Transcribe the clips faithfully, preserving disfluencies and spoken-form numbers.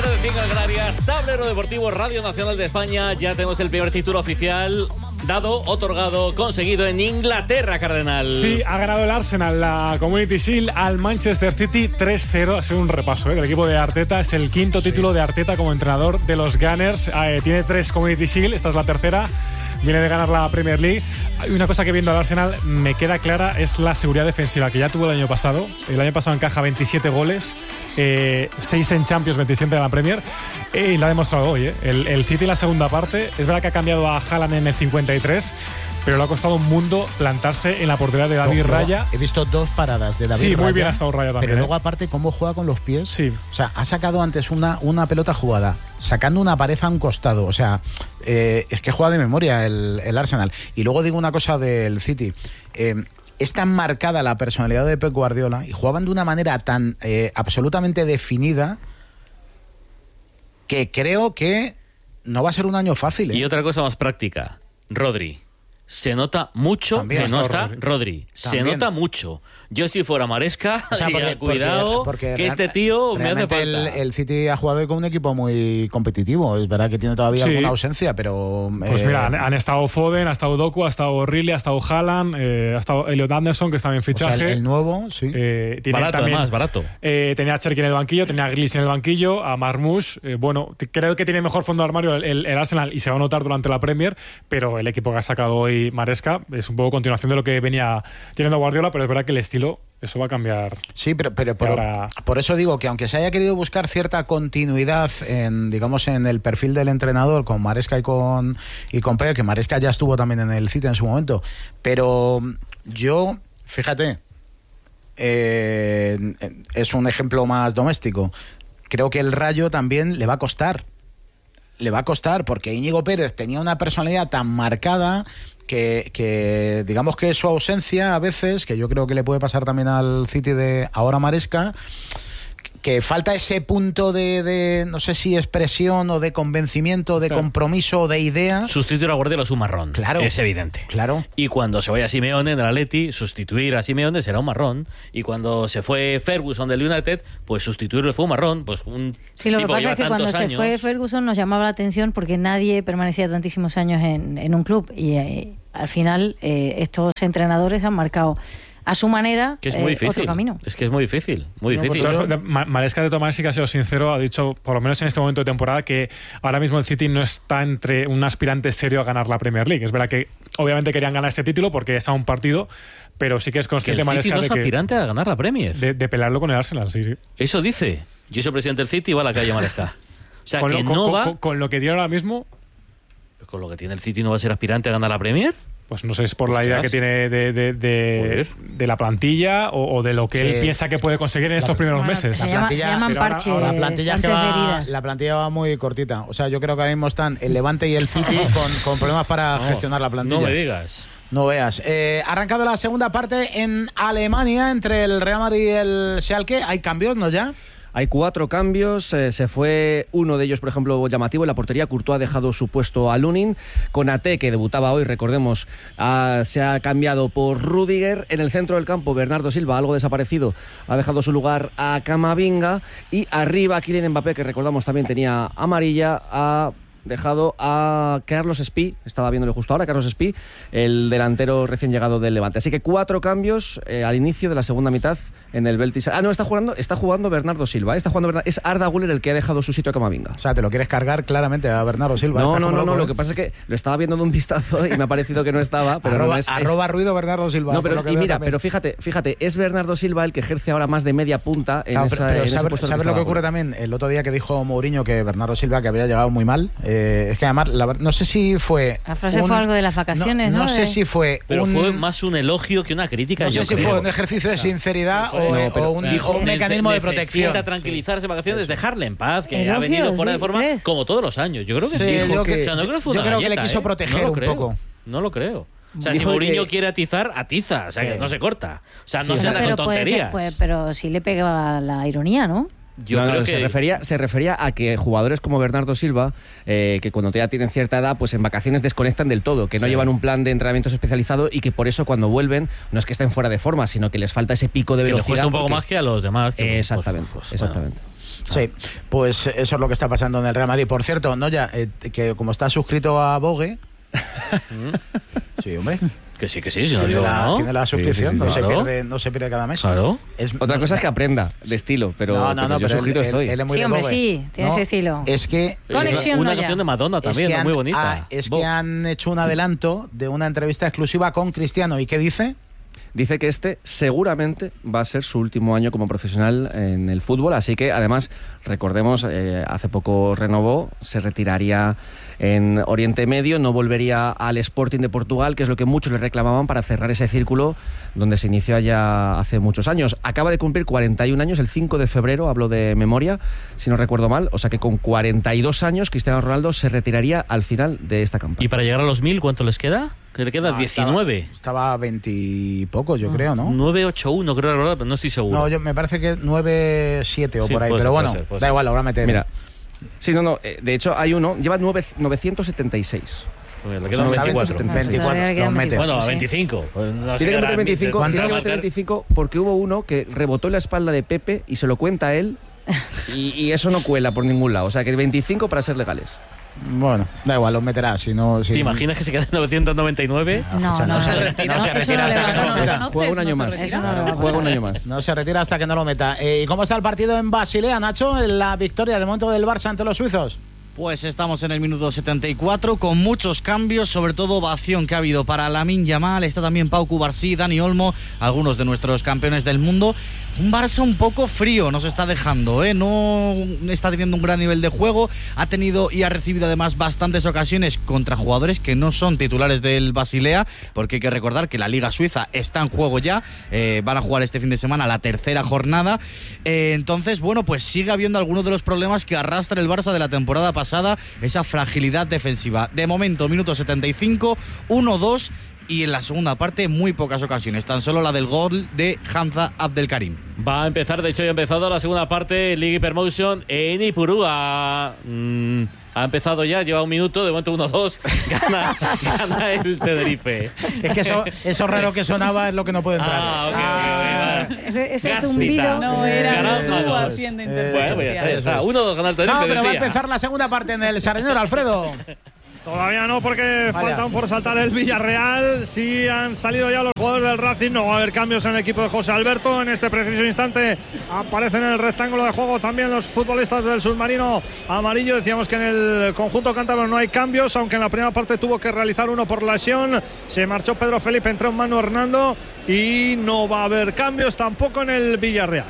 tarde, cinco en Canarias, Tablero Deportivo Radio Nacional de España. Ya tenemos el primer título oficial dado, otorgado, conseguido en Inglaterra, Cardenal. Sí, ha ganado el Arsenal la Community Shield al Manchester City tres cero. Ha sido un repaso, ¿eh? El equipo de Arteta es el quinto sí. título de Arteta como entrenador de los Gunners. Eh, tiene tres Community Shield, esta es la tercera. Viene de ganar la Premier League. Hay una cosa que viendo al Arsenal me queda clara, es la seguridad defensiva que ya tuvo el año pasado. El año pasado encaja veintisiete goles, eh, seis en Champions, veintisiete en la Premier, eh, y lo ha demostrado hoy. Eh. El, el City en la segunda parte, es verdad que ha cambiado a Haaland en el cincuenta y tres, pero le ha costado un mundo plantarse en la portería de David no, Raya. He visto dos paradas de David Raya. Sí, muy bien ha estado Raya también. Pero luego ¿eh? aparte cómo juega con los pies. Sí. O sea, ha sacado antes una, una pelota jugada, sacando una pared a un costado. O sea, eh, es que juega de memoria el, el Arsenal. Y luego digo una cosa del City. Eh, es tan marcada la personalidad de Pep Guardiola y jugaban de una manera tan eh, absolutamente definida que creo que no va a ser un año fácil. ¿eh? Y otra cosa más práctica, Rodri. Se nota mucho También que no está Rodri. Rodri. Se También. nota mucho. Yo si fuera Maresca, o sea, porque, diría, cuidado, porque, porque que real, este tío me hace falta. El, el City ha jugado con un equipo muy competitivo. Es verdad que tiene todavía sí. alguna ausencia, pero... Pues eh, mira, han, han estado Foden, ha estado Doku, ha estado Riley, ha estado Haaland, eh, ha estado Elliot Anderson, que está en fichaje. O sea, el, el nuevo, sí. Eh, tiene barato, también, además, barato. Eh, tenía a Cherki en el banquillo, tenía a Grealish en el banquillo, a Marmoush. Eh, bueno, t- creo que tiene mejor fondo de armario el, el, el Arsenal y se va a notar durante la Premier, pero el equipo que ha sacado hoy Maresca es un poco continuación de lo que venía teniendo Guardiola, pero es verdad que el estilo, eso va a cambiar. Sí, pero, pero por, ahora... por eso digo que aunque se haya querido buscar cierta continuidad en, digamos, en el perfil del entrenador con Maresca y con y con Pep, que Maresca ya estuvo también en el City en su momento, pero yo, fíjate, eh, es un ejemplo más doméstico. Creo que el Rayo también le va a costar. Le va a costar porque Íñigo Pérez tenía una personalidad tan marcada que, que digamos que su ausencia a veces, que yo creo que le puede pasar también al City de ahora Maresca, que falta ese punto de, de no sé si expresión o de convencimiento, de claro. compromiso o de idea. Sustituir a Guardiola es un marrón. Claro. Es evidente. Claro. Y cuando se vaya Simeone en el Atleti, sustituir a Simeone será un marrón. Y cuando se fue Ferguson del United, pues sustituirlo fue un marrón. Pues un sí, lo que tipo pasa es que cuando años... se fue Ferguson nos llamaba la atención porque nadie permanecía tantísimos años en, en un club. Y eh, al final eh, estos entrenadores han marcado a su manera, que es muy eh, difícil. otro camino. Es que es muy difícil, muy No, difícil. Entonces, Maresca, de Tomás, sí que ha sido sincero, ha dicho, por lo menos en este momento de temporada, que ahora mismo el City no está entre un aspirante serio a ganar la Premier League. Es verdad que obviamente querían ganar este título porque es a un partido, pero sí que es consciente que el Maresca City no de es que aspirante a ganar la Premier. De, de pelearlo con el Arsenal, sí, sí. Eso dice. Yo soy presidente del City y va a la calle Maresca. O sea, con, que lo, no con, va... con, con lo que tiene ahora mismo... ¿Con lo que tiene el City no va a ser aspirante a ganar la Premier? Pues no sé, es por Ostras. la idea que tiene de, de, de, de la plantilla o, o de lo que Sí. él piensa que puede conseguir en estos La- primeros Bueno, meses. se, La llama- plantilla- se llaman pero ahora- parches La plantilla, que antes de va, heridas. la plantilla va muy cortita. O sea, yo creo que ahora mismo están el Levante y el City con, con problemas para No, gestionar la plantilla. No me digas. No veas. Eh, ha arrancado la segunda parte en Alemania entre el Real Madrid y el Schalke. ¿Hay cambios, no ya? Hay cuatro cambios, eh, se fue uno de ellos, por ejemplo, llamativo. En la portería, Courtois ha dejado su puesto a Lunin. Konaté, que debutaba hoy, recordemos, ah, se ha cambiado por Rüdiger. En el centro del campo, Bernardo Silva, algo desaparecido, ha dejado su lugar a Camavinga. Y arriba, Kylian Mbappé, que recordamos también tenía amarilla, ha dejado a Carlos Espí, estaba viéndole justo ahora, Carlos Espí, el delantero recién llegado del Levante. Así que cuatro cambios eh, al inicio de la segunda mitad en el Betis. Ah, no, está jugando, está jugando Bernardo Silva, está jugando Bernardo, es Arda Güler el que ha dejado su sitio a Camavinga. O sea, te lo quieres cargar claramente a Bernardo Silva. No, Estás no, como no, no, loco, lo ¿eh? que pasa es que lo estaba viendo de un vistazo y me ha parecido que no estaba, pero arroba, no es, es... arroba ruido Bernardo Silva. No, por pero lo que y veo mira, también. pero fíjate, fíjate, es Bernardo Silva el que ejerce ahora más de media punta en Claro, esa pero, pero en ese ¿sabes, puesto en el ¿sabes lo que estaba ocurre Güler? también? El otro día que dijo Mourinho que Bernardo Silva que había llegado muy mal. Eh, es que además, la, ver- no sé si fue. La frase un- fue algo de las vacaciones, ¿no? No, no sé De- si fue. Pero un, fue más un elogio que una crítica. No yo sé si creo. fue un ejercicio de sinceridad Fue- o, no, o pero- un, dijo, o un nece- mecanismo de necesita protección. tranquilizarse en vacaciones, dejarle en paz, que ha Elogios, venido fuera de ¿sí? forma ¿Crees? como todos los años. Yo creo que Sí, sí. yo dijo que- o sea, no creo que fue yo una creo que le galleta, quiso ¿eh? proteger No lo un creo. poco. No lo creo. O sea, Dijo si Mourinho que- quiere atizar, atiza. O sea, que Sí. no se corta. O sea, no Sí, se sí. anda con pero, puede ser, tonterías. pues, pero sí le pega la ironía, ¿no? Yo No, no, creo se que... refería, se refería a que jugadores como Bernardo Silva, eh, que cuando ya tienen cierta edad, pues en vacaciones desconectan del todo, que no Sí. llevan un plan de entrenamientos especializado y que por eso cuando vuelven no es que estén fuera de forma, sino que les falta ese pico de que le velocidad. cuesta un poco porque- más que a los demás. que, pues, Exactamente, pues, exactamente. bueno. Sí, pues eso es lo que está pasando en el Real Madrid. Por cierto, no ya, eh, que como está suscrito a Vogue. Sí, hombre. Que sí, que sí, si no Tiene, digo, la, ¿no? tiene la suscripción, Sí, sí, sí, no, claro. se pierde, no se pierde cada mes. Claro. Es, Otra cosa es que aprenda de estilo, pero, no, no, pero no, yo pero suscrito él, estoy. él, él es muy Sí, de hombre, Vogue. sí, tiene No, ese estilo. Es que Conexión. Una no, ya. canción de Madonna también, es que ¿no? han, Muy bonita. ah, es Vogue. que han hecho un adelanto de una entrevista exclusiva con Cristiano. ¿Y qué dice? Dice que este seguramente va a ser su último año como profesional en el fútbol, así que además, recordemos, eh, hace poco renovó, se retiraría en Oriente Medio, no volvería al Sporting de Portugal, que es lo que muchos le reclamaban para cerrar ese círculo donde se inició ya hace muchos años. Acaba de cumplir cuarenta y un años, el cinco de febrero, hablo de memoria, si no recuerdo mal, o sea que con cuarenta y dos años Cristiano Ronaldo se retiraría al final de esta campaña. ¿Y para llegar a los mil cuánto les queda? Que le queda No, diecinueve. Estaba veintipocos, yo creo, ¿no? nueve ocho uno, creo recordar, pero no estoy seguro. No, yo, me parece que nueve siete o Sí, por ahí, puede pero ser, bueno, puede ser, puede da ser. igual, ahora meter. Mira, sí, no, no, eh, de hecho hay uno, lleva nueve, novecientos setenta y seis. Pues le O quedan sea, está veinticuatro. veinticuatro, Todavía le quedan los mete. Bueno, a Sí. veinticinco. Pues no sé Tiene que qué meter hará, veinticinco, ¿cuánto tiene que va a meter meter? veinticinco porque hubo uno que rebotó en la espalda de Pepe y se lo cuenta a él y, y eso no cuela por ningún lado. O sea que veinticinco para ser legales. Bueno, da igual, los meterá. Si no, si ¿Te imaginas que se queda en novecientos noventa y nueve? No, Escucha, no, no se no, retira, no, no se eso retira no le hasta va- que no no lo se- meta. no Juega un se año más. retira. Eso no le va a Juega un pasar. año más. No se retira hasta que no lo meta. Eh, ¿Y cómo está el partido en Basilea, Nacho? En la victoria de momento del Barça ante los suizos. Pues estamos en el minuto setenta y cuatro con muchos cambios, sobre todo ovación que ha habido para Lamine Yamal, está también Pau Cubarsí, Dani Olmo, algunos de nuestros campeones del mundo. Un Barça un poco frío nos está dejando, ¿eh? No está teniendo un gran nivel de juego, ha tenido y ha recibido además bastantes ocasiones contra jugadores que no son titulares del Basilea, porque hay que recordar que la Liga Suiza está en juego ya, eh, van a jugar este fin de semana la tercera jornada, eh, entonces bueno, pues sigue habiendo algunos de los problemas que arrastra el Barça de la temporada pasada, esa fragilidad defensiva. De momento, minuto setenta y cinco, uno dos, y en la segunda parte muy pocas ocasiones, tan solo la del gol de Hamza Abdelkarim. Va a empezar, de hecho ya ha empezado la segunda parte, League Hypermotion en Ipurúa. Mm, ha empezado ya, lleva un minuto, de momento uno dos, gana, gana el Tenerife. Es que eso, eso raro que sonaba es lo que no puede entrar. Ah, ok, Ah, ok, ok. Ese, ese Gaspita. zumbido. No, Sí, era Caramba, tú no. haciendo Eh, Bueno, pues ya está, ya Eso está. es. uno dos gana el Tenerife. No, pero va a decía. empezar la segunda parte en el Sardinero, Alfredo. Todavía no, porque Vaya. faltan por saltar el Villarreal. Sí han salido ya los jugadores del Racing. No va a haber cambios en el equipo de José Alberto. En este preciso instante aparecen en el rectángulo de juego también los futbolistas del submarino amarillo. Decíamos que en el conjunto cántabro no hay cambios, aunque en la primera parte tuvo que realizar uno por lesión. Se marchó Pedro Felipe, entró Manu Hernando y no va a haber cambios tampoco en el Villarreal.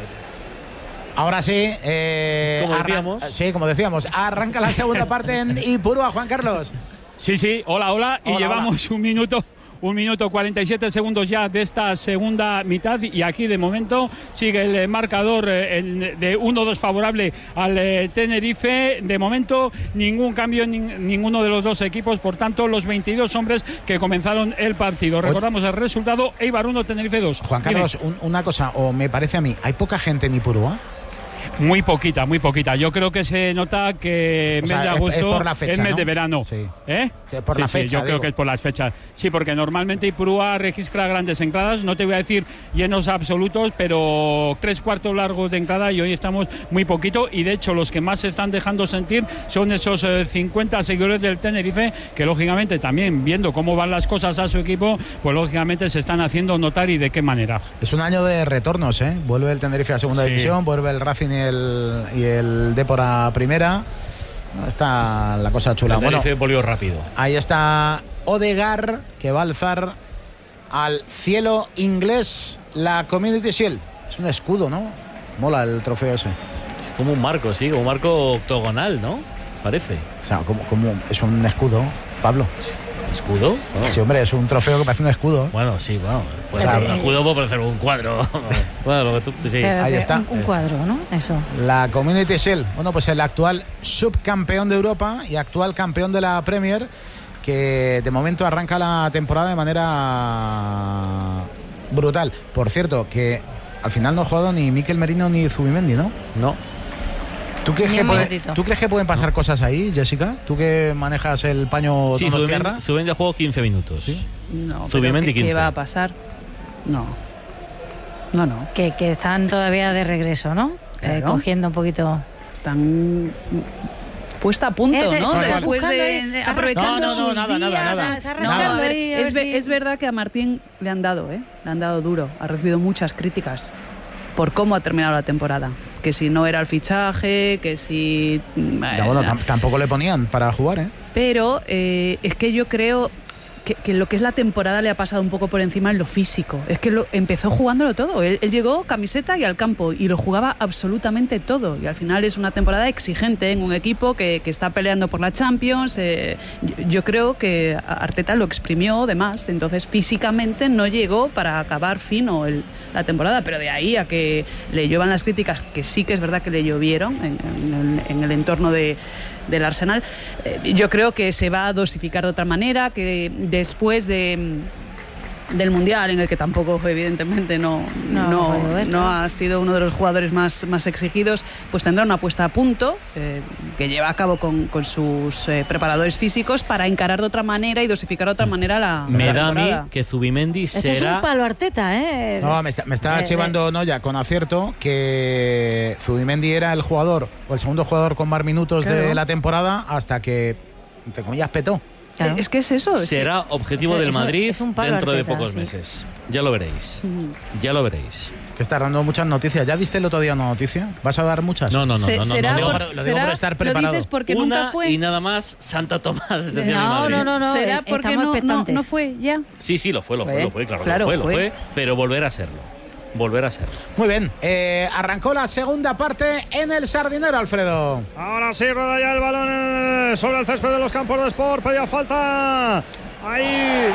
Ahora sí, eh, Como arran- decíamos. sí, como decíamos, arranca la segunda parte en Ipurúa, Juan Carlos. Sí, sí, hola, hola. Y Hola, llevamos un minuto, un minuto cuarenta y siete segundos ya de esta segunda mitad. Y aquí de momento sigue el marcador eh, en- de uno dos favorable al eh, Tenerife. De momento ningún cambio en nin- ninguno de los dos equipos. Por tanto, los veintidós hombres que comenzaron el partido. Recordamos el resultado: Eibar uno, Tenerife dos. Juan Dime. Carlos, un- una cosa, o me parece a mí, ¿hay poca gente en Ipurúa? Muy poquita, muy poquita. Yo creo que se nota que O mes sea, de es- es agosto por la fecha, es mes ¿no? de verano. Sí. ¿Eh? Que por Sí, la sí, fecha, yo creo digo. que es por las fechas. Sí, porque normalmente Ipurúa registra grandes entradas. No te voy a decir llenos absolutos, pero tres cuartos largos de entrada y hoy estamos muy poquito. Y de hecho, los que más se están dejando sentir son esos eh, cincuenta seguidores del Tenerife, que lógicamente también, viendo cómo van las cosas a su equipo, pues lógicamente se están haciendo notar y de qué manera. Es un año de retornos, ¿eh? Vuelve el Tenerife a segunda Sí. división, vuelve el Racing y el, y el Depor a primera. Está la cosa chula. El Bueno, Tenerife volvió rápido. ahí está Odegaard, que va a alzar al cielo inglés la Community Shield. Es un escudo, ¿no? Mola el trofeo ese. Es como un marco, sí, como un marco octogonal, ¿no? Parece. O sea, como, como es un escudo, Pablo. ¿Escudo? Oh. Sí, hombre, es un trofeo que parece un escudo. Bueno, sí, bueno. Pues O sea, un escudo puede parecer un cuadro. Bueno, lo que tú. Sí. Pero ahí de- está. Un, un cuadro, ¿no? Eso. La Community Shield, bueno, pues el actual subcampeón de Europa y actual campeón de la Premier, que de momento arranca la temporada de manera brutal. Por cierto, que al final no ha jugado ni Mikel Merino ni Zubimendi, ¿no? No. ¿Tú crees, Ni que un puede- minutito. ¿Tú crees que pueden pasar cosas ahí, Jessica? ¿Tú que manejas el paño Sí, Donos Tierra? Zubimendi Zubimendi ha jugado quince minutos. No, pero Zubimendi ¿qué, quince. ¿qué va a pasar? No. No, no. Que, que están todavía de regreso, ¿no? Eh, Claro. cogiendo un poquito están puesta a punto, Eh, ¿no? está Después buscando de, ahí, de- está aprovechando No, no, no, sus nada, nada, días. nada. Está No, rascando a ver, ahí, a ver es, ve- si- es verdad que a Martín le han dado, ¿eh? Le han dado duro. Ha recibido muchas críticas por cómo ha terminado la temporada. Que si no era el fichaje, que si... Ya, bueno, tam- tampoco le ponían para jugar, ¿eh? Pero eh, es que yo creo que, que lo que es la temporada le ha pasado un poco por encima en lo físico. Es que lo, empezó jugándolo todo. Él, él llegó camiseta y al campo y lo jugaba absolutamente todo. Y al final es una temporada exigente en un equipo que, que está peleando por la Champions. Eh, yo, yo creo que Arteta lo exprimió de más. Entonces físicamente no llegó para acabar fino el, la temporada. Pero de ahí a que le lluevan las críticas, que sí que es verdad que le llovieron en, en, el, en el entorno de... del Arsenal, eh, yo creo que se va a dosificar de otra manera, que después de del Mundial, en el que tampoco evidentemente no, No, no, no, ver, no no. ha sido uno de los jugadores más, más exigidos, pues tendrá una puesta a punto eh, que lleva a cabo con, con sus eh, preparadores físicos para encarar de otra manera y dosificar de otra manera la, Me la da a temporada. mí que Zubimendi Esto es será... un palo Arteta, ¿eh? No, me está, me está Eh, chivando Noya con acierto que Zubimendi era el jugador o el segundo jugador con más minutos de Claro. la temporada hasta que, entre comillas, petó. Claro. Es que es eso. es que- será objetivo Eso- del eso- Madrid es un palo dentro de Arteta, pocos sí. meses. Ya lo veréis. Mm. Ya lo veréis. Que está dando muchas noticias. ¿Ya viste el otro día una noticia? ¿Vas a dar muchas? No, no, no. Se- no, no, será no, digo por- por- lo digo será- por estar lo preparado. dices porque Una nunca fue. y nada más Santa Tomás. decía mi No, madre. no, no, no. ¿Será eh, porque estamos no, no, expectantes. no fue ya? Sí, sí, lo fue, lo fue, Fue. lo fue, claro, Claro, lo fue, lo fue. fue, pero volver a serlo. Volver a serlo. Muy bien. Eh, arrancó la segunda parte en el Sardinero, Alfredo. Ahora sí, rueda ya el balón eh, sobre el césped de los campos de Sport. Pedía falta. Ahí.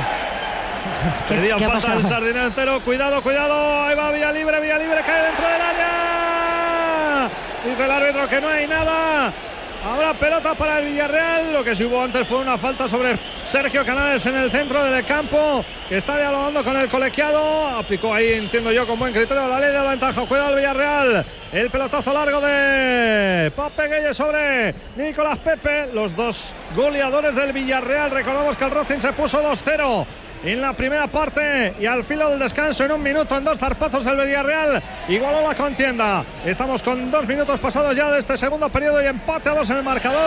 Wow. ¿Qué- Pedía qué ha falta el pasado? Sardinero entero. Cuidado, cuidado. Ahí va Vía Libre, Vía Libre cae dentro del área. Dice el árbitro que no hay nada. Habrá pelota para el Villarreal. Lo que sí hubo antes fue una falta sobre Sergio Canales en el centro del campo, que está dialogando con el colegiado. Aplicó ahí, entiendo yo, con buen criterio la ley de la ventaja. Cuidado el Villarreal. El pelotazo largo de Pape Gueye sobre Nicolás Pepe. Los dos goleadores del Villarreal. Recordamos que el Racing se puso dos cero en la primera parte y al filo del descanso, en un minuto, en dos zarpazos, el Villarreal igualó la contienda. Estamos con dos minutos pasados ya de este segundo periodo y empate a dos en el marcador.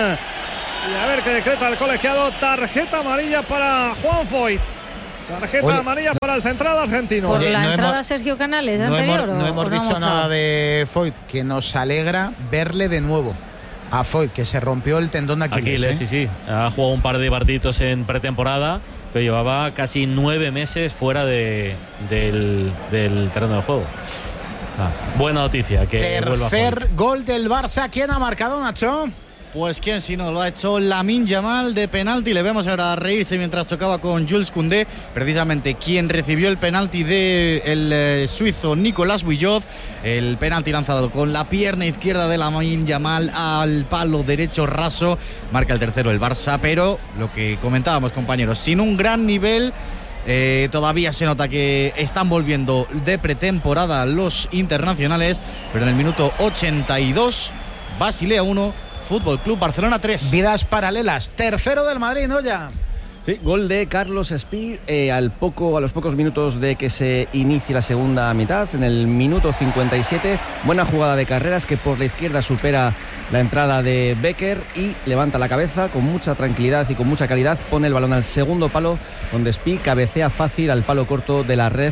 Y a ver qué decreta el colegiado. Tarjeta amarilla para Juan Foyt. Tarjeta Oye, amarilla para el central argentino. Por Oye, la no entrada hemos- a Sergio Canales No anterior. hemos, ¿o- no o hemos no dicho hemos nada hablado? de Foyt, que nos alegra verle de nuevo. A Foyt, que se rompió el tendón de Aquiles. Aquiles, ¿eh? sí, sí. Ha jugado un par de partiditos en pretemporada, pero llevaba casi nueve meses fuera de, del, del terreno de juego. Ah, buena noticia que vuelva Tercer Foyt. gol del Barça. ¿Quién ha marcado, Nacho? Pues quién si no, lo ha hecho Lamine Yamal de penalti. Le vemos ahora reírse mientras chocaba con Jules Koundé, precisamente quien recibió el penalti del de eh, suizo Nicolás Vuillot. El penalti lanzado con la pierna izquierda de Lamine Yamal al palo derecho raso. Marca el tercero el Barça, pero lo que comentábamos, compañeros, sin un gran nivel. Eh, todavía se nota que están volviendo de pretemporada los internacionales, pero en el minuto ochenta y dos, Basilea uno, Fútbol Club Barcelona tres. Vidas paralelas. Tercero del Madrid, ¿no? Ya. Sí, gol de Carlos Espí eh, al poco, a los pocos minutos de que se inicie la segunda mitad, en el minuto cincuenta y siete. Buena jugada de Carreras que por la izquierda supera la entrada de Becker y levanta la cabeza con mucha tranquilidad y con mucha calidad. Pone el balón al segundo palo, donde Espí cabecea fácil al palo corto de la red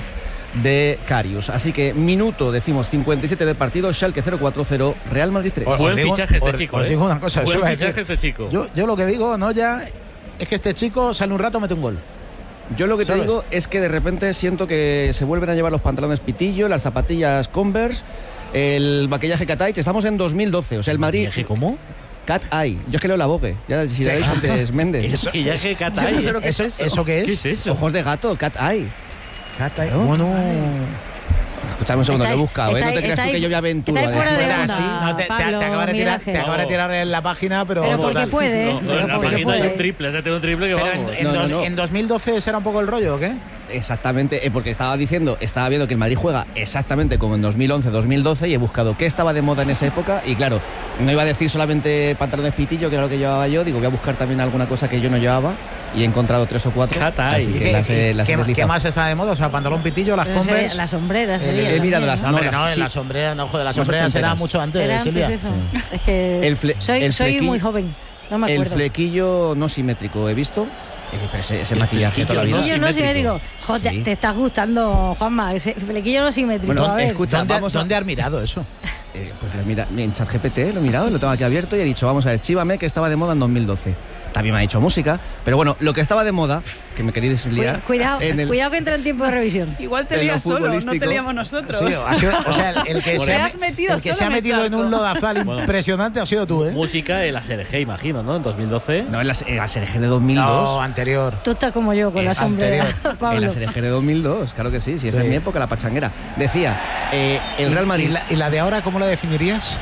de Karius. Así que minuto, decimos, cincuenta y siete de partido, Schalke cero cuatro cero, Real Madrid tres. Os Buen digo- fichaje este os- chico, os ¿eh? digo una cosa, eso Buen iba a decir. fichaje este chico. Yo, yo lo que digo, no ya, es que este chico sale un rato, mete un gol. Yo lo que te ¿Sabes? digo es que de repente siento que se vuelven a llevar los pantalones pitillo, las zapatillas Converse, el maquillaje Cat Eye. Estamos en dos mil doce, o sea, el Madrid... ¿Maquillaje cómo? Cat Eye. Yo es que leo la Vogue. Ya, si la veis antes, Méndez. Maquillaje Cat Yo no Eye. sé lo que es ¿Eso, eso. ¿Eso qué es? ¿Qué es eso? Ojos de gato, Cat Eye. Cata- Claro. Bueno. Escúchame un segundo, lo he Estáis- buscado, ¿eh? No te estáis- creas tú que estáis- yo voy a aventura. estáis fuera de O sea, onda, sí, no, te, te- te Pablo, acaba de tirar, Miguel te Ángel. acaba de tirar en la página, pero, Pero porque total. puede. No, no, pero en la porque página hay puede. un triple, has de tener un triple que Pero vamos. en, en No, no, dos- no. en dos mil doce será un poco el rollo, ¿o qué? Exactamente, eh, porque estaba diciendo, estaba viendo que el Madrid juega exactamente como en dos mil once, dos mil doce y he buscado qué estaba de moda en esa época y claro, no iba a decir solamente pantalones pitillo, que era lo que llevaba yo, digo, voy a buscar también alguna cosa que yo no llevaba y he encontrado tres o cuatro. Catay. Así que ¿Qué, las he- las he qué- deslizado. qué más está de moda? O sea, pantalón pitillo, las Pero sería- Converse. las sombreras El- sería he mirado también, las- ¿no? No, hombre, las- no, en sí. las sombreras, no, joder, las Más sombreras era ochenteras. mucho antes, Era antes Silvia. eso. Es que El fle- soy, el soy flequillo- muy joven, no me El acuerdo. flequillo no simétrico, he visto. Eh, pero ese, ese El maquillaje toda la flequillo vida. Flequillo no simétrico. simétrico. Jo, te, Sí. te está gustando, Juanma. Ese flequillo no simétrico. Bueno, a ver. escucha, ¿Dónde, vamos a- ¿Dónde has mirado eso? Eh, pues lo he mirado en ChatGPT, lo he mirado, lo tengo aquí abierto y he dicho, vamos a ver, chívame que estaba de moda en dos mil doce. También me ha dicho música, pero bueno, lo que estaba de moda, que me queréis liar. Cu- Cuidado, en el- cuidado que entra en tiempo de revisión. Igual te En lo lías solo, no futbolístico. te liamos nosotros. Sí, ha sido- o sea, el, el que, Te se ha, has metido el que solo se ha en el metido en un charco. lodazal Bueno. impresionante ha sido tú, ¿eh? Música en la S R G, imagino, ¿no? En dos mil doce. No, en la, en la S R G de dos mil dos. No, anterior. Tú estás como yo con Eh, la sombrera, anterior. En Pablo. la S R G de dos mil dos, claro que sí, si esa Sí. es mi época, la pachanguera. Decía, eh, el Real ¿Y, Madrid. la, y la de ahora cómo la definirías?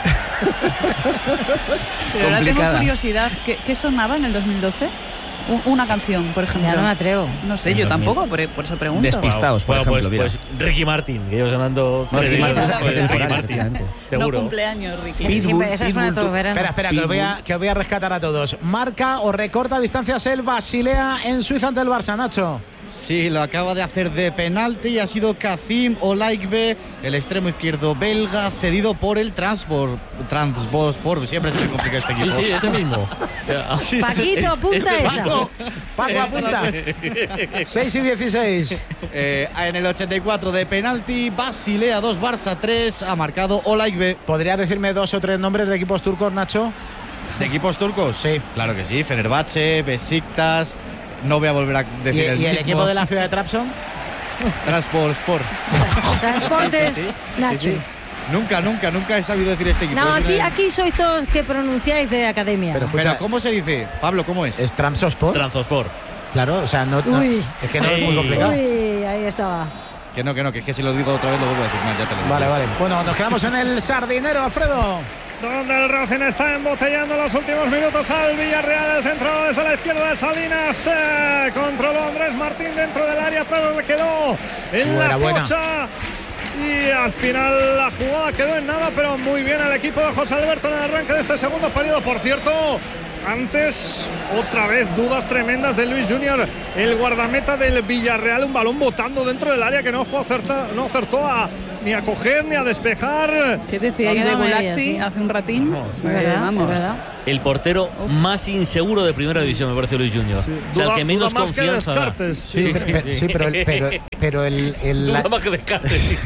Pero ahora tengo complicada. curiosidad. ¿Qué, qué sonaba en el dos mil doce? Un- Una canción, por ejemplo. Ya no me atrevo. No sé, yo tampoco, por, por eso pregunto. Despi- Pistaos, por Bueno, ejemplo, pues, mira. pues Ricky Martin, que llevo sonando. No, Ricky Ricky Martin, Martin, esa Ricky temporada, Martin, efectivamente. seguro. No cumpleaños, Ricky. Sí, Pitbull, siempre, esa suena Pitbull, todos los tú- veranos. Espera, espera, que os, voy a, que os voy a rescatar a todos. Marca o recorta distancias el Basilea en Suiza ante el Barça, Nacho. Sí, lo acaba de hacer de penalti y ha sido Kazim Olaigbe, el extremo izquierdo belga, cedido por el Transport. Transport, siempre se me complica este Sí, equipo. sí, ese mismo. Sí, sí, Paquito, sí. apunta ese esa. Paco. Paco, apunta. seis y dieciséis. Eh, en el ochenta y cuatro de penalti, Basilea dos, Barça tres, ha marcado Olaigbe. ¿Podrías decirme dos o tres nombres de equipos turcos, Nacho? ¿De equipos turcos? Sí. Claro que sí, Fenerbahce, Besiktas, no voy a volver a ¿Y, decir el y el mismo. equipo de la ciudad de Trabzon? Transport Sport. Transportes, Nacho. Nunca, nunca, nunca he sabido decir este equipo. No, Es aquí, una- aquí sois todos que pronunciáis de academia. Pero- Pero Escucha, ¿cómo se dice? Pablo, ¿cómo es? ¿Es Trabzonspor? Transport. Claro, o sea, no, no- Uy. es que no es muy Ey. complicado. Uy, ahí estaba. Que no, que no, que es que si lo digo otra vez lo vuelvo a decir mal, ya te lo digo. Vale, vale. Bueno, nos quedamos en el Sardinero, Alfredo. Donde el Racing está embotellando los últimos minutos al Villarreal. El centro desde la izquierda de Salinas. Eh, controló Andrés Martín dentro del área, pero le quedó en Buena, la buena. pocha. Y al final la jugada quedó en nada, pero muy bien el equipo de José Alberto en el arranque de este segundo periodo. Por cierto, antes otra vez dudas tremendas de Luis Junior, el guardameta del Villarreal, un balón botando dentro del área que no fue acerta, no acertó a, ni a coger ni a despejar. ¿Qué decíais Se ha de quedado media, Gulaxi sí. hace un ratín? Vamos. Es verdad, vamos. es verdad. El portero más inseguro de primera división, me parece Luis Junior. O sea, Duda- el que menos duda más que confianza da. Descartes. Sí, pero, pero- sí, pero el, pero, pero el, el- Duda la- más que Descartes.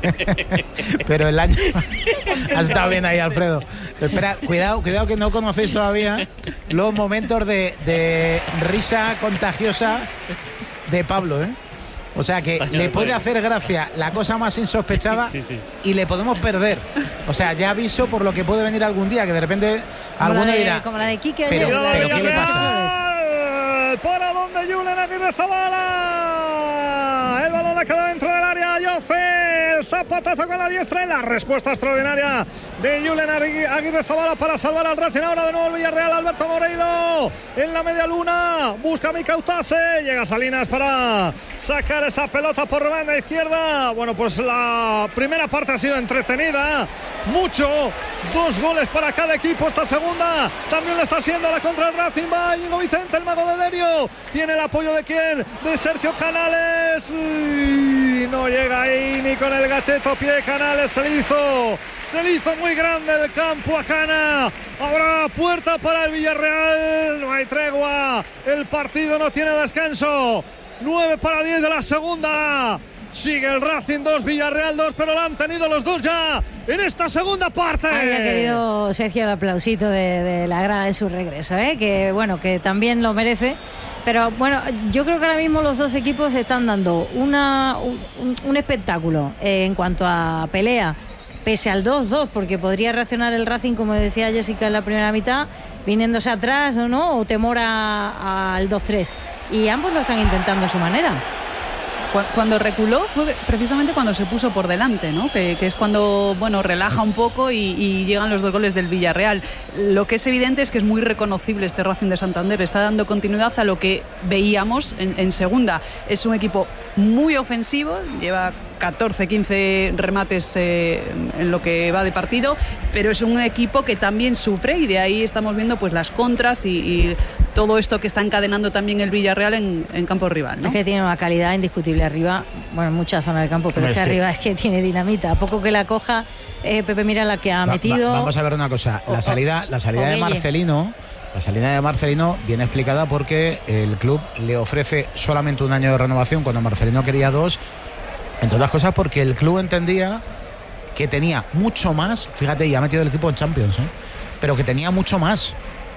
pero el año. Has estado bien ahí, Alfredo. Pero espera, cuidado, cuidado que no conocéis todavía los momentos de, de risa contagiosa de Pablo, ¿eh? O sea que le puede hacer gracia la cosa más insospechada Sí, sí, sí. y le podemos perder. O sea, ya aviso por lo que puede venir algún día, que de repente Como alguno la de, dirá. como la de Quique pero- ayer. Cuidado, pero ¿qué le Villarreal. Para donde Julen Aguirre Zabala. El balón le quedó dentro del área. Jose, el zapatazo con la diestra y la respuesta extraordinaria de Julen Aguirre Zabala para salvar al Racing. Ahora de nuevo el Villarreal. Alberto Moreiro en la media luna. Busca a Mika Utase. Llega Salinas para sacar esa pelota por banda izquierda. Bueno, pues la primera parte ha sido entretenida. Mucho. Dos goles para cada equipo. Esta segunda también lo está haciendo la contra el Racing. Va Íñigo Vicente, el mago de Derio. Tiene el apoyo de quién? De Sergio Canales. Uy, no llega ahí ni con el gacheto pie. Canales se le hizo. Se le hizo muy grande el campo a Cana. Habrá puerta para el Villarreal. No hay tregua. El partido no tiene descanso. nueve para diez de la segunda. Sigue el Racing dos, Villarreal dos, pero lo han tenido los dos ya en esta segunda parte. Había querido Sergio el aplausito de, de la grada de su regreso, ¿eh? Que bueno, que también lo merece. Pero bueno, yo creo que ahora mismo los dos equipos están dando una, un, un espectáculo eh, en cuanto a pelea, pese al dos dos, porque podría reaccionar el Racing, como decía Jessica en la primera mitad, viniéndose atrás o no, o temor a- al dos tres. Y ambos lo están intentando a su manera. Cuando reculó fue precisamente cuando se puso por delante, ¿no? Que, que es cuando, bueno, relaja un poco y, y llegan los dos goles del Villarreal. Lo que es evidente es que es muy reconocible este Racing de Santander. Está dando continuidad a lo que veíamos en, en segunda. Es un equipo muy ofensivo, lleva catorce, quince remates eh, en lo que va de partido, pero es un equipo que también sufre y de ahí estamos viendo pues las contras y, y todo esto que está encadenando también el Villarreal en, en campo rival, ¿no? Es que tiene una calidad indiscutible arriba, bueno, en mucha zona del campo, pero Hombre, es que es que arriba es que tiene dinamita. A poco que la coja, eh, Pepe mira la que ha Va- metido. va- vamos a ver una cosa. La O- salida, la salida o de Gueye. Marcelino, la salida de Marcelino viene explicada porque el club le ofrece solamente un año de renovación cuando Marcelino quería dos. Entre otras cosas porque el club entendía que tenía mucho más. Fíjate, ya ha metido el equipo en Champions, ¿eh? Pero que tenía mucho más.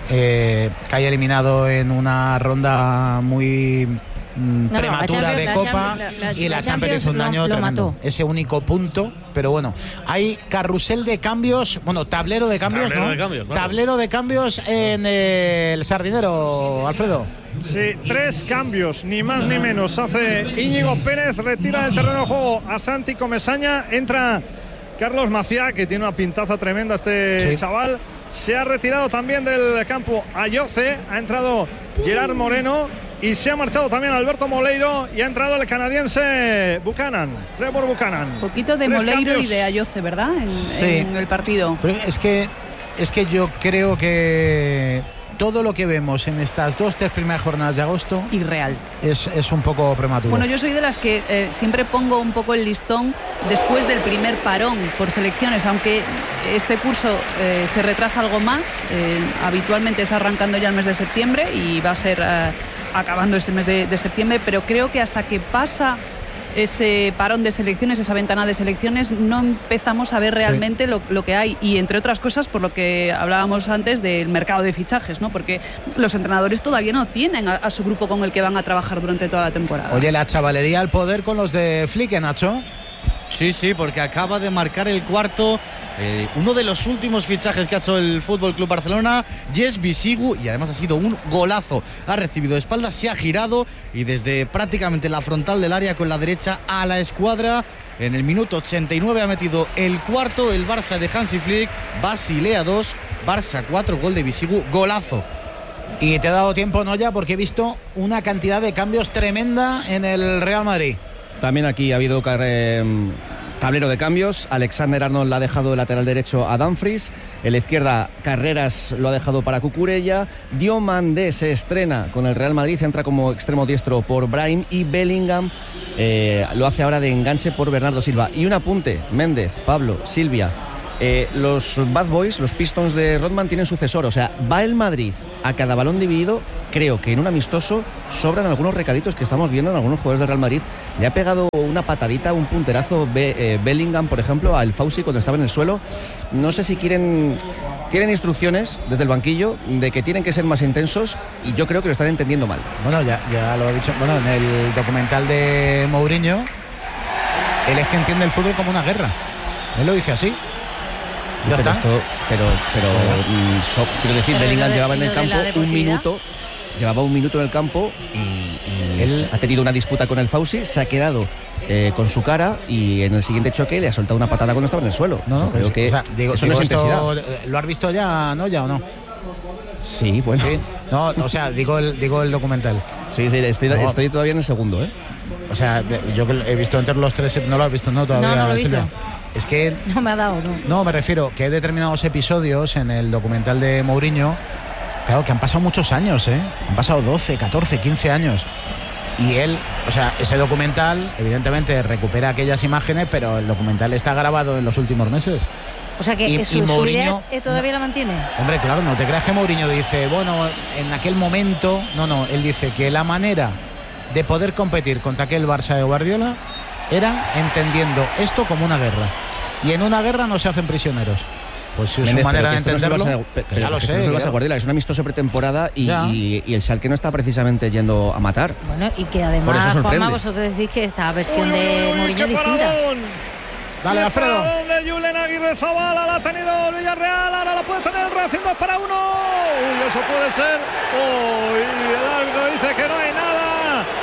Eh, que haya eliminado en una ronda muy mm, No, no, prematura la Champions- de la Copa Champions- la- la- y la la Champions hizo un Champions daño lo- lo tremendo. mató. Ese único punto, pero bueno, hay carrusel de cambios, bueno, tablero de cambios, Tablero ¿no? de cambios, claro. Tablero de cambios en el Sardinero, Alfredo. Sí, tres cambios, ni más ni menos. Hace Íñigo Pérez, retira del terreno de juego a Santi Comesaña, entra Carlos Maciá, que tiene una pintaza tremenda este Sí. chaval. Se ha retirado también del campo Ayoce, ha entrado Gerard Moreno y se ha marchado también Alberto Moleiro y ha entrado el canadiense Buchanan, Trevor Buchanan. Un poquito de Tres Moleiro cambios. y de Ayoce, ¿verdad? En, Sí. en el partido. Pero es que, es que yo creo que todo lo que vemos en estas dos, tres primeras jornadas de agosto Irreal. es, es un poco prematuro. Bueno, yo soy de las que eh, siempre pongo un poco el listón después del primer parón por selecciones, aunque este curso eh, se retrasa algo más. Eh, habitualmente es arrancando ya el mes de septiembre y va a ser eh, acabando ese mes de, de septiembre, pero creo que hasta que pasa ese parón de selecciones, esa ventana de selecciones, no empezamos a ver realmente sí. lo, lo que hay, y entre otras cosas por lo que hablábamos antes del mercado de fichajes, ¿no? Porque los entrenadores todavía no tienen a, a su grupo con el que van a trabajar durante toda la temporada. Oye, la chavalería al poder con los de Flick, Nacho. Sí, sí, porque acaba de marcar el cuarto, eh, uno de los últimos fichajes que ha hecho el Fútbol Club Barcelona, Jess Bisigu, y además ha sido un golazo. Ha recibido de espaldas, se ha girado y desde prácticamente la frontal del área con la derecha a la escuadra. En el minuto ochenta y nueve ha metido el cuarto, el Barça de Hansi Flick. Basilea dos, Barça cuatro, gol de Bisigu, golazo. Y te he dado tiempo, ¿no? Ya, porque he visto una cantidad de cambios tremenda en el Real Madrid. También aquí ha habido eh, tablero de cambios. Alexander Arnold ha dejado el lateral derecho a Dumfries. En la izquierda, Carreras lo ha dejado para Cucurella. Diomandé se estrena con el Real Madrid, entra como extremo diestro por Brahim. Y Bellingham eh, lo hace ahora de enganche por Bernardo Silva. Y un apunte, Méndez, Pablo, Silvia. Eh, los Bad Boys, los Pistons de Rodman tienen sucesor, o sea, va el Madrid a cada balón dividido. Creo que en un amistoso sobran algunos recaditos que estamos viendo en algunos jugadores del Real Madrid. Le ha pegado una patadita, un punterazo Be, eh, Bellingham, por ejemplo, al Fauci cuando estaba en el suelo. No sé si quieren tienen instrucciones desde el banquillo de que tienen que ser más intensos, y yo creo que lo están entendiendo mal. Bueno, ya, ya lo he dicho, bueno, en el documental de Mourinho, él es que entiende el fútbol como una guerra. Él lo dice así. Sí, ya pero está. Esto, pero, pero mm, so, quiero decir, Pero Bellingham lo de- llevaba en el lo de la campo un deportividad. minuto, llevaba un minuto en el campo y, y Él- ha tenido una disputa con el Fauci, se ha quedado eh, con su cara y en el siguiente choque le ha soltado una patada cuando estaba en el suelo. No, no, Yo creo es- que o sea, digo, eso digo no es intensidad. esto, ¿lo has visto ya, no, ya o no? Sí, bueno. Sí. No, o sea, digo el, digo el documental. Sí, sí, estoy, No. estoy todavía en el segundo, ¿eh? O sea, yo que he visto entre los tres, no lo has visto, ¿no? Todavía, No, no lo he Silvia. visto. Es que No me ha dado, no. no, me refiero que hay determinados episodios en el documental de Mourinho, claro, que han pasado muchos años, ¿eh? Han pasado doce, catorce, quince años. Y él, o sea, ese documental, evidentemente, recupera aquellas imágenes, pero el documental está grabado en los últimos meses. O sea que Y- su, y su Mourinho- idea eh, todavía la mantiene. Hombre, claro, no te creas que Mourinho dice, bueno, en aquel momento, no, no, él dice que la manera de poder competir contra aquel Barça de Guardiola era entendiendo esto como una guerra. Y en una guerra no se hacen prisioneros. Pues si es su Méndez, manera de pero que esto no se entenderlo, lo hace- que pero ya lo que esto sé. no se lo hace claro. Guardiola, es un amistoso pretemporada y, Ya. y, y el Schalke no está precisamente yendo a matar. Bueno, y que Por eso además, sorprende. Juanma, vosotros decís que esta versión Uy, uy, de uy, Mourinho es qué distinta. paradón. Dale, Y el Alfredo. paradón de Julen Aguirre Zabala, la ha tenido el Villarreal, ahora la puede tener el Racing dos para uno. Uy, eso puede ser. Uy, el árbitro dice que no hay nada. Es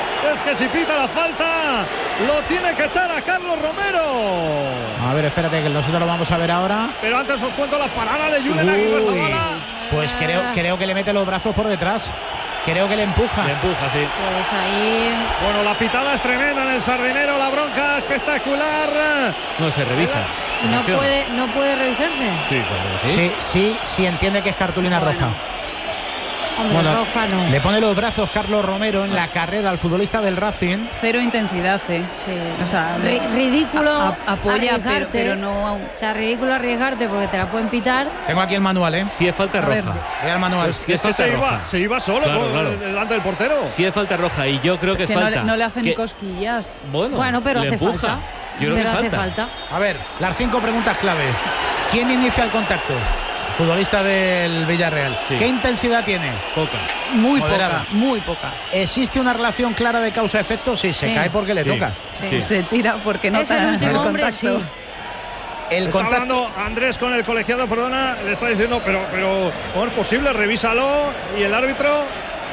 que si pita la falta, lo tiene que echar a Carlos Romero. A ver, espérate, que nosotros lo vamos a ver ahora. Pero antes os cuento la parada de Julen Aguirre Zabala. Pues creo, creo que le mete los brazos por detrás. Creo que le empuja. Le empuja, sí. Pues ahí. Bueno, la pitada es tremenda en el Sardinero, la bronca espectacular. No se revisa. No puede, no puede revisarse. Sí, claro, sí. Sí, sí, sí entiende que es cartulina Bueno. roja. Hombre, Bueno, roja no. le pone los brazos Carlos Romero en la carrera al futbolista del Racing. Cero intensidad, ¿eh? Sí. O sea, Ri- ridículo a- a- apoya, pero, arriesgarte. pero no. O sea, ridículo arriesgarte porque te la pueden pitar. Tengo aquí el manual, ¿eh? Si es falta A ver. roja. Voy al manual. Pues si es Es que falta se roja. iba, se iba solo Claro, con- claro. delante del portero. Si es falta roja y yo creo que, Que es no, falta. le- no le hace ni Que- cosquillas. Bueno, Bueno, pero le hace empuja. falta. Yo creo pero que hace falta. falta. A ver, las cinco preguntas clave. ¿Quién inicia el contacto? Futbolista del Villarreal. Sí. ¿Qué intensidad tiene? Poca. Muy Moderada. poca, muy poca. ¿Existe una relación clara de causa-efecto? Sí, se Sí. cae porque le Sí. toca. Sí. Se tira porque no Es el último hombre, contacto. sí. El Está contacto. hablando Andrés con el colegiado, perdona, le está diciendo, pero, pero ¿cómo es posible? Revísalo. Y el árbitro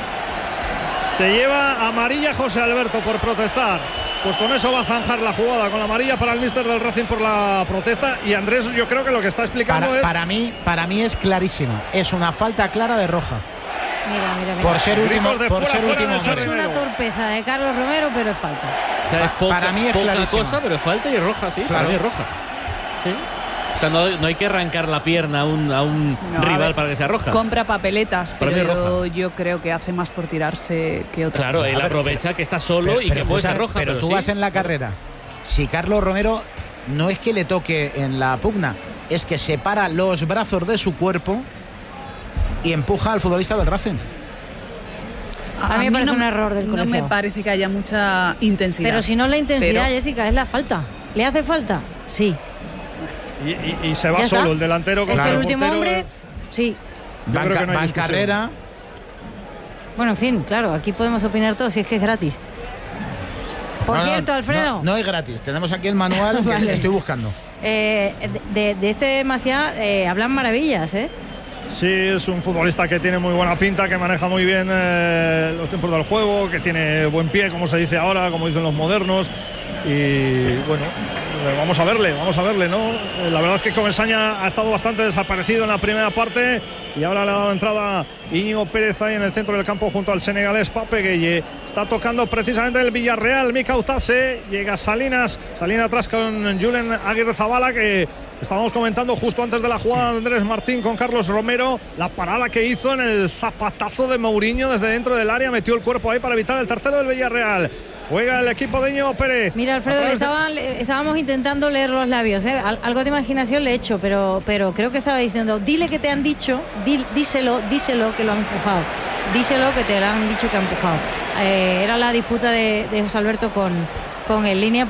se lleva amarilla José Alberto por protestar. Pues con eso va a zanjar la jugada, con la amarilla para el míster del Racing por la protesta. Y Andrés, yo creo que lo que está explicando Para, es... para mí, para mí es clarísima. Es una falta clara de roja. Mira, mira, mira. Por ser Gritos último, de por fuera, ser fuera último del Es hombre. Sardinero. una torpeza de Carlos Romero, pero es falta. O sea, es poca, Para mí es poca clarísima. cosa, pero es falta y es roja, sí. Claro. Para mí es roja. Sí. O sea, no, no hay que arrancar la pierna a un, a un No, a rival ver, para que sea roja. Compra papeletas, Para mí es pero roja. yo creo que hace más por tirarse que otra Claro, cosa. él A ver, aprovecha que está solo Pero- y pero que puede ser escucha, roja. Pero, Pero, tú sí. vas en la carrera. Si Carlos Romero no es que le toque en la pugna, es que separa los brazos de su cuerpo y empuja al futbolista del Racing. A mí me parece no, un error del No colegiado. me parece que haya mucha intensidad. Pero si no es la intensidad, Pero- Jessica, es la falta. ¿Le hace falta? Sí. Y, y- y se va Ya solo está. el delantero. con Es el el último portero. hombre. Sí. Yo Va, en creo ca- que no hay va en discusión. carrera. Bueno, en fin, claro, aquí podemos opinar todos si es que es gratis. Por No, no, cierto, Alfredo, No, no es gratis. Tenemos aquí el manual que Vale. estoy buscando. eh, de, de este Maciá eh, hablan maravillas, ¿eh? Sí, es un futbolista que tiene muy buena pinta, que maneja muy bien eh, los tiempos del juego, que tiene buen pie, como se dice ahora, como dicen los modernos. Y bueno, eh, vamos a verle, vamos a verle, ¿no? Eh, La verdad es que Comesaña ha estado bastante desaparecido en la primera parte y ahora le ha dado entrada Íñigo Pérez ahí en el centro del campo junto al senegalés Pape Gueye. Está tocando precisamente el Villarreal, Mika Utase, llega Salinas, Salinas atrás con Julen Aguirre Zabala, que estábamos comentando justo antes de la jugada de Andrés Martín con Carlos Romero, la parada que hizo en el zapatazo de Mourinho desde dentro del área, metió el cuerpo ahí para evitar el tercero del Villarreal. Juega el equipo de Íñigo Pérez. Mira, Alfredo, A le través de- estaban, le- estábamos intentando leer los labios, ¿eh? Al- algo de imaginación le he hecho, pero, pero creo que estaba diciendo, dile que te han dicho, di- díselo, díselo que lo han empujado, díselo que te lo han dicho que ha empujado. Eh, era la disputa de, de José Alberto con, con el línea.